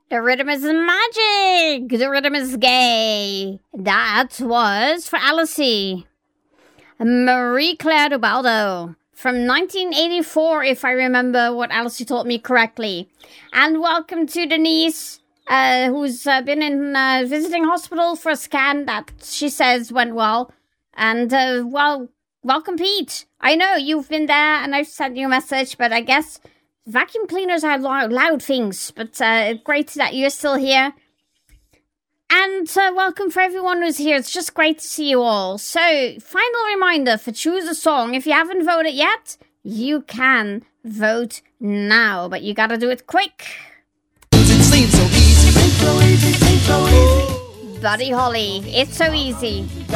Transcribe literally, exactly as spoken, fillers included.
The rhythm is magic. The rhythm is gay. That was for Alice. Marie Claire Dubaldo. From nineteen eighty-four, if I remember what Alice taught me correctly. And welcome to Denise, uh, who's uh, been in uh, visiting hospital for a scan that she says went well. And, uh, well, welcome, Pete. I know you've been there and I've sent you a message, but I guess vacuum cleaners are loud, loud things. But uh, great that you're still here. And uh, welcome for everyone who's here. It's just great to see you all. So, final reminder for Choose a Song. If you haven't voted yet, you can vote now. But you gotta do it quick. It seems so easy, so easy, so easy. Buddy Holly, It's So Easy.